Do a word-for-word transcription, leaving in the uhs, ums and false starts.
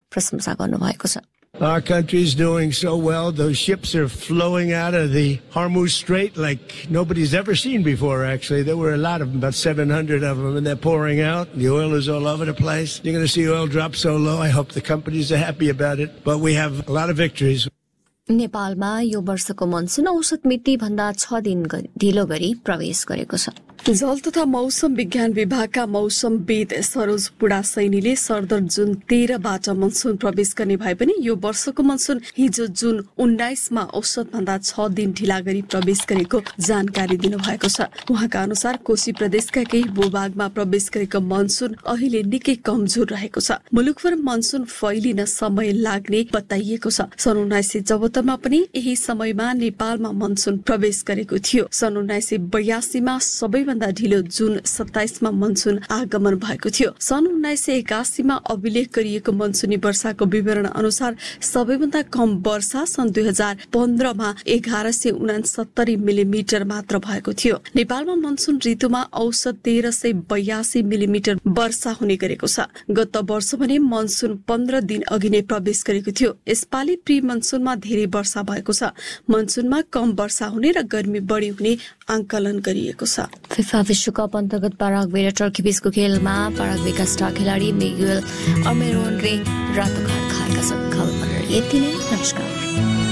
प्रशंसा गर्नुभएको छ। Our country is doing so well. Those ships are flowing out of the Hormuz Strait like nobody's ever seen before, actually. There were a lot of them, about seven hundred of them, and they're pouring out. The oil is all over the place. You're going to see oil drop so low. I hope the companies are happy about it. But we have a lot of victories. नेपालमा यो वर्षको monsoon औसत मिति भन्दा छ दिन ढिलो गरी प्रवेश गरेको छ। जल तथा मौसम विज्ञान विभागका मौसमविद सरोज पुडासैनीले सरदर जुन तेह्रबाट मनसुन प्रवेश गर्ने भए पनि यो वर्षको मनसुन हिजो जुन उन्नाइसमा औसत भन्दा छ दिन ढिला गरी प्रवेश गरेको जानकारी दिनुभएको छ। उहाँका अनुसार कोशी प्रदेशका केही भूभागमा प्रवेश गरेको मनसुन अहिले निकै कमजोर रहेको छ। मुलुकभर मनसुन फैलिन समय लाग्ने बताइएको छ। सन् उन्नाइस सय चौहत्तरमा पनि यही समयमा नेपालमा मनसुन प्रवेश गरेको थियो। सन् उन्नाइस सय बयासीमा सबै भन्दा ढिलो जुन सत्ताइसमा मनसुन आगमन भएको थियो। सन् उन्नाइस सय एकासीमा अभिलेख गरिएको मनसुनी वर्षाको विवरण अनुसार सबैभन्दा कम वर्षा सन् दुई हजार पन्ध्रमा एघार सय उनासत्तरी मिलिमिटर मात्र भएको थियो। नेपालमा मनसुन ऋतुमा औसत तेह्र सय बयासी मिलिमिटर वर्षा हुने गरेको छ। गत वर्ष भने मनसुन पन्ध्र दिन अघि नै प्रवेश गरेको थियो। यसपालि प्री मनसुनमा धेरै वर्षा भएको छ। मनसुनमा कम वर्षा हुने र गर्मी बढी हुने आंकलन गरिएको छ। फिफा विश्वकप अन्तर्गत पाराग्वे र टर्की बीचको खेलमा पाराग्वेका स्टार खेलाडी मिगुएल अल्मिरोनले रातो कार्ड खाएका छन्। खबर यति नै। नमस्कार।